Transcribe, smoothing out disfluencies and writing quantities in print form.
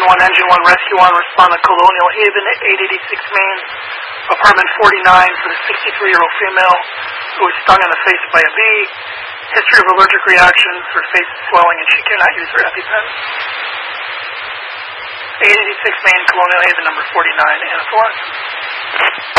911, Engine 1, Rescue 1, respond to Colonial Haven, 886 Main, apartment 49 for the 63-year-old female who was stung in the face by a bee. History of allergic reactions, her face is swelling and she cannot use her EpiPen. 886 Main, Colonial Haven, number 49, Anna Florence.